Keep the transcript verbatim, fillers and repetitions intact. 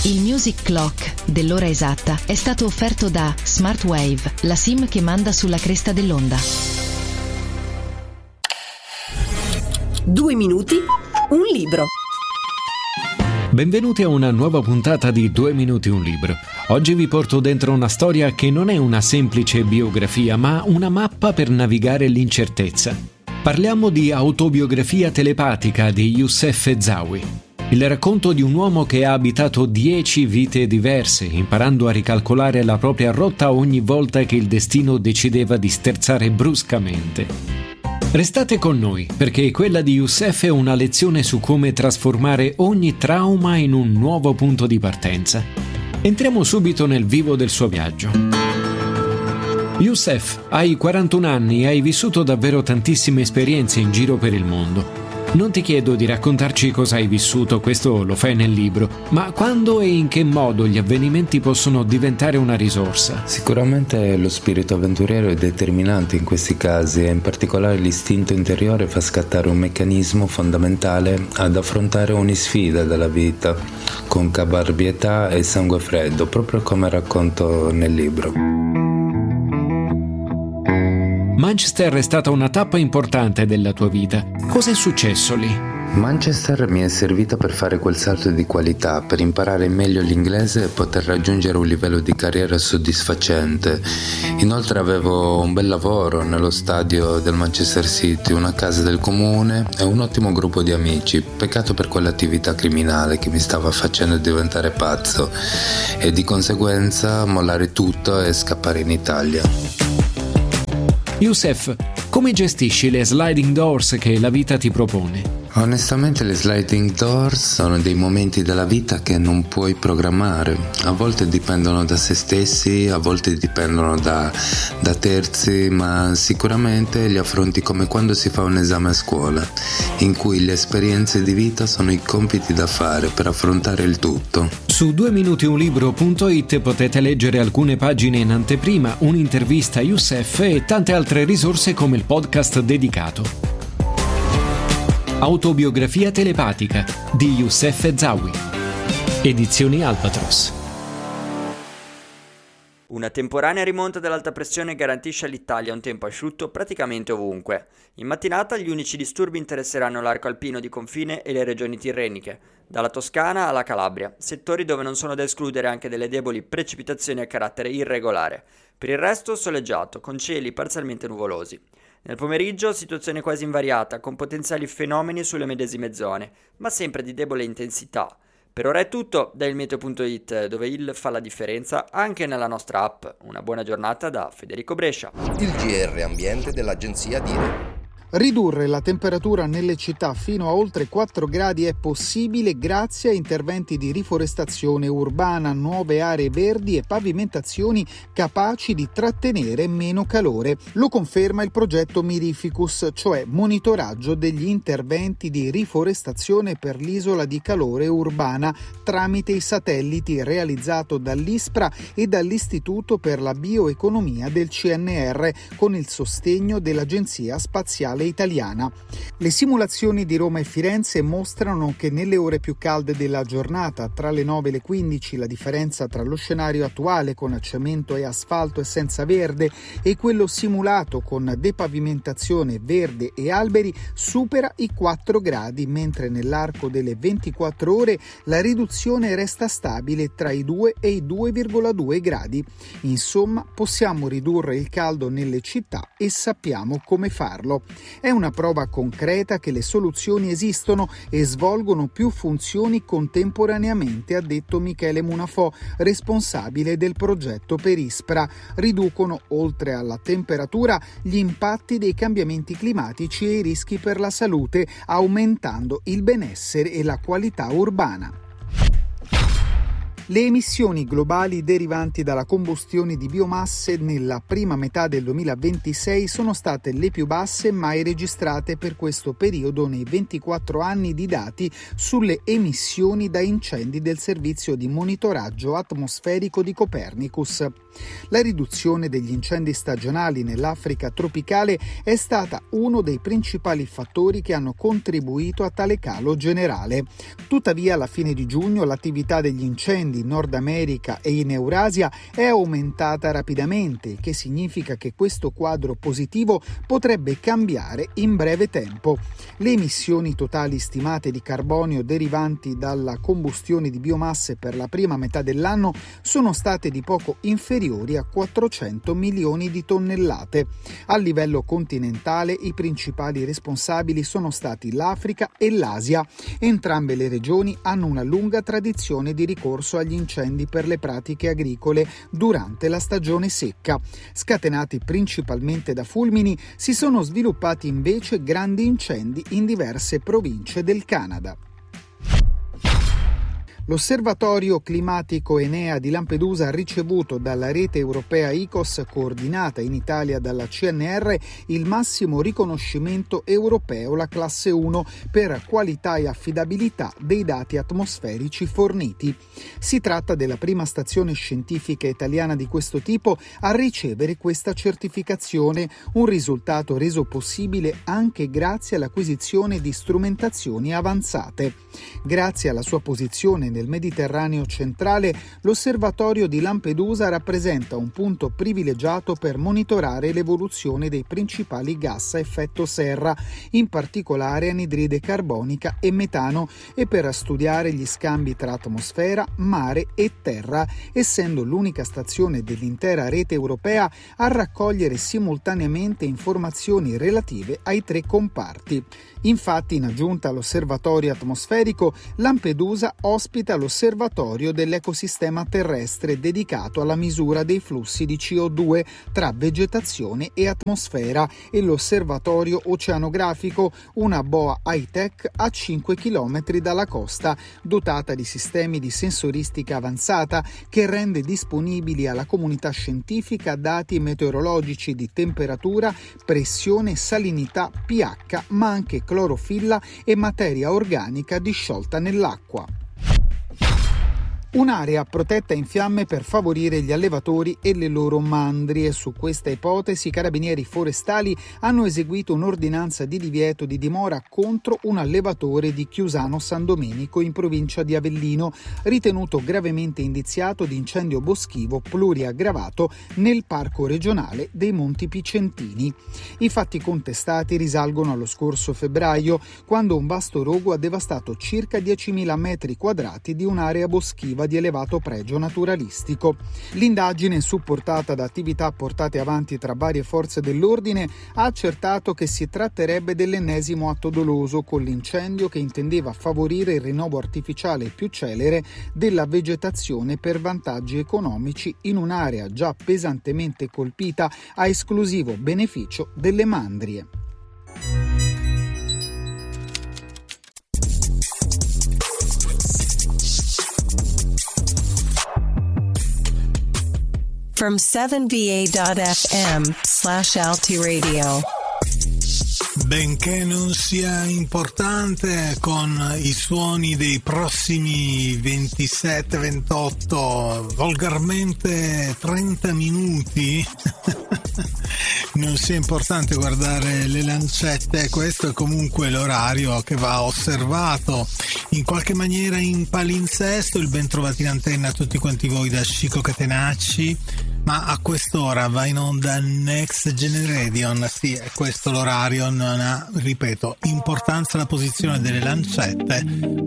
Il Music Clock dell'ora esatta è stato offerto da Smartwave, la SIM che manda sulla cresta dell'onda. Due minuti, un libro. Benvenuti a una nuova puntata di Due minuti un libro. Oggi vi porto dentro una storia che non è una semplice biografia, ma una mappa per navigare l'incertezza. Parliamo di Autobiografia telepatica di Youssef Ezawi. Il racconto di un uomo che ha abitato dieci vite diverse, imparando a ricalcolare la propria rotta ogni volta che il destino decideva di sterzare bruscamente. Restate con noi, perché quella di Youssef è una lezione su come trasformare ogni trauma in un nuovo punto di partenza. Entriamo subito nel vivo del suo viaggio. Youssef, hai quarantuno anni e hai vissuto davvero tantissime esperienze in giro per il mondo. Non ti chiedo di raccontarci cosa hai vissuto, questo lo fai nel libro, ma quando e in che modo gli avvenimenti possono diventare una risorsa? Sicuramente lo spirito avventuriero è determinante in questi casi e in particolare l'istinto interiore fa scattare un meccanismo fondamentale ad affrontare ogni sfida della vita con caparbietà e sangue freddo, proprio come racconto nel libro. Manchester è stata una tappa importante della tua vita. Cosa è successo lì? Manchester mi è servita per fare quel salto di qualità, per imparare meglio l'inglese e poter raggiungere un livello di carriera soddisfacente. Inoltre avevo un bel lavoro nello stadio del Manchester City, una casa del comune e un ottimo gruppo di amici. Peccato per quell'attività criminale che mi stava facendo diventare pazzo e di conseguenza mollare tutto e scappare in Italia. Youssef, come gestisci le sliding doors che la vita ti propone? Onestamente le sliding doors sono dei momenti della vita che non puoi programmare. A volte dipendono da se stessi, a volte dipendono da, da terzi, ma sicuramente li affronti come quando si fa un esame a scuola, in cui le esperienze di vita sono i compiti da fare per affrontare il tutto. Su due minuti un libro punto it potete leggere alcune pagine in anteprima, un'intervista a Youssef e tante altre risorse come il podcast dedicato. Autobiografia telepatica di Youssef Ezawi. Edizioni Albatros. Una temporanea rimonta dell'alta pressione garantisce all'Italia un tempo asciutto praticamente ovunque. In mattinata gli unici disturbi interesseranno l'arco alpino di confine e le regioni tirreniche, dalla Toscana alla Calabria, settori dove non sono da escludere anche delle deboli precipitazioni a carattere irregolare. Per il resto soleggiato, con cieli parzialmente nuvolosi. Nel pomeriggio situazione quasi invariata, con potenziali fenomeni sulle medesime zone, ma sempre di debole intensità. Per ora è tutto da il meteo punto it, dove il fa la differenza anche nella nostra app. Una buona giornata da Federico Brescia. Il G R Ambiente dell'agenzia Dire. Ridurre la temperatura nelle città fino a oltre quattro gradi è possibile grazie a interventi di riforestazione urbana, nuove aree verdi e pavimentazioni capaci di trattenere meno calore. Lo conferma il progetto Mirificus, cioè monitoraggio degli interventi di riforestazione per l'isola di calore urbana tramite i satelliti realizzato dall'ISPRA e dall'Istituto per la Bioeconomia del C N R con il sostegno dell'Agenzia Spaziale Italiana. Le simulazioni di Roma e Firenze mostrano che nelle ore più calde della giornata, tra le nove e le quindici, la differenza tra lo scenario attuale con cemento e asfalto e senza verde e quello simulato con depavimentazione, verde e alberi supera i quattro gradi, mentre nell'arco delle ventiquattro ore la riduzione resta stabile tra i due e i due virgola due gradi. Insomma, possiamo ridurre il caldo nelle città e sappiamo come farlo. È una prova concreta che le soluzioni esistono e svolgono più funzioni contemporaneamente, ha detto Michele Munafò, responsabile del progetto per ISPRA. Riducono, oltre alla temperatura, gli impatti dei cambiamenti climatici e i rischi per la salute, aumentando il benessere e la qualità urbana. Le emissioni globali derivanti dalla combustione di biomasse nella prima metà del duemilaventisei sono state le più basse mai registrate per questo periodo nei ventiquattro anni di dati sulle emissioni da incendi del servizio di monitoraggio atmosferico di Copernicus. La riduzione degli incendi stagionali nell'Africa tropicale è stata uno dei principali fattori che hanno contribuito a tale calo generale. Tuttavia, alla fine di giugno l'attività degli incendi incendi in Nord America e in Eurasia è aumentata rapidamente, il che significa che questo quadro positivo potrebbe cambiare in breve tempo. Le emissioni totali stimate di carbonio derivanti dalla combustione di biomasse per la prima metà dell'anno sono state di poco inferiori a quattrocento milioni di tonnellate. A livello continentale i principali responsabili sono stati l'Africa e l'Asia. Entrambe le regioni hanno una lunga tradizione di ricorso agli incendi per le pratiche agricole durante la stagione secca. Scatenati principalmente da fulmini, si sono sviluppati invece grandi incendi in diverse province del Canada. L'Osservatorio Climatico Enea di Lampedusa ha ricevuto dalla rete europea I C O S, coordinata in Italia dalla C N R, il massimo riconoscimento europeo, la classe uno, per qualità e affidabilità dei dati atmosferici forniti. Si tratta della prima stazione scientifica italiana di questo tipo a ricevere questa certificazione, un risultato reso possibile anche grazie all'acquisizione di strumentazioni avanzate. Grazie alla sua posizione nel Mediterraneo centrale, l'osservatorio di Lampedusa rappresenta un punto privilegiato per monitorare l'evoluzione dei principali gas a effetto serra, in particolare anidride carbonica e metano, e per studiare gli scambi tra atmosfera, mare e terra, essendo l'unica stazione dell'intera rete europea a raccogliere simultaneamente informazioni relative ai tre comparti. Infatti, in aggiunta all'osservatorio atmosferico, Lampedusa ospita l'osservatorio dell'ecosistema terrestre dedicato alla misura dei flussi di C O due tra vegetazione e atmosfera e l'osservatorio oceanografico, una boa high-tech a cinque chilometri dalla costa, dotata di sistemi di sensoristica avanzata che rende disponibili alla comunità scientifica dati meteorologici di temperatura, pressione, salinità, pH, ma anche clorofilla e materia organica disciolta nell'acqua. Un'area protetta in fiamme per favorire gli allevatori e le loro mandrie. Su questa ipotesi i carabinieri forestali hanno eseguito un'ordinanza di divieto di dimora contro un allevatore di Chiusano San Domenico in provincia di Avellino, ritenuto gravemente indiziato di incendio boschivo pluriaggravato nel parco regionale dei Monti Picentini. I fatti contestati risalgono allo scorso febbraio, quando un vasto rogo ha devastato circa diecimila metri quadrati di un'area boschiva di elevato pregio naturalistico. L'indagine, supportata da attività portate avanti tra varie forze dell'ordine, ha accertato che si tratterebbe dell'ennesimo atto doloso con l'incendio che intendeva favorire il rinnovo artificiale più celere della vegetazione per vantaggi economici in un'area già pesantemente colpita a esclusivo beneficio delle mandrie. From seven V A dot F M slash Alti Radio. Benché non sia importante, con i suoni dei prossimi ventisette ventotto, volgarmente trenta minuti, non sia importante guardare le lancette. Questo è comunque l'orario che va osservato in qualche maniera in palinsesto. Il ben trovati in antenna a tutti quanti voi da Chico Catenacci, ma a quest'ora va in onda Next Generation. Sì, è questo l'orario, non ha, ripeto, importanza la posizione delle lancette,